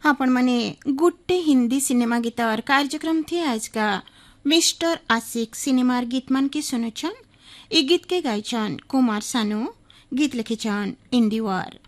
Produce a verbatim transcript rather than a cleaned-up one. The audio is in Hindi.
आपण मने गुट्टे हिंदी सिनेमा गीत और कार्यक्रम थी आज का मिस्टर आशिक सिनेमार गीत मन की सुनोचन। ई गीत के गायचन कुमार सानू, गीत लिखेचन इंडी वार।